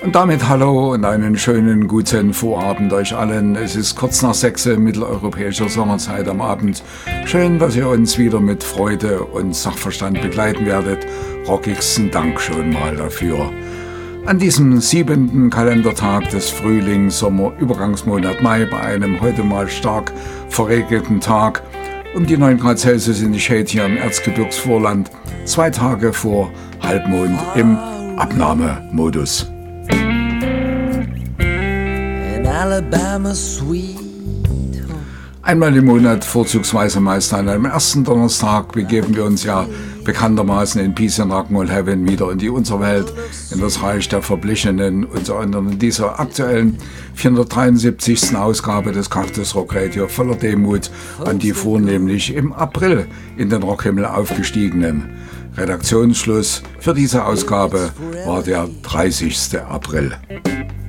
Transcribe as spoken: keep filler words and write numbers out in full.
Und damit hallo und einen schönen guten Vorabend euch allen. Es ist kurz nach sechs mitteleuropäischer Sommerzeit am Abend. Schön, dass ihr uns wieder mit Freude und Sachverstand begleiten werdet. Rockigsten Dank schon mal dafür. An diesem siebenten Kalendertag des Frühlings, Sommer, Übergangsmonat Mai, bei einem heute mal stark verregneten Tag, um die neun Grad Celsius in die Shade hier im Erzgebirgsvorland, zwei Tage vor Halbmond im Abnahmemodus. Alabama sweet. Einmal im Monat, vorzugsweise meist an einem ersten Donnerstag, begeben wir uns ja bekanntermaßen in Peace and Rock'n'Roll Heaven wieder in die Unterwelt, in das Reich der Verblichenen, unter anderem in dieser aktuellen vierhundertdreiundsiebzigsten Ausgabe des Cactus Rock Radio voller Demut an die vornehmlich im April in den Rockhimmel aufgestiegenen. Redaktionsschluss für diese Ausgabe war der dreißigsten April.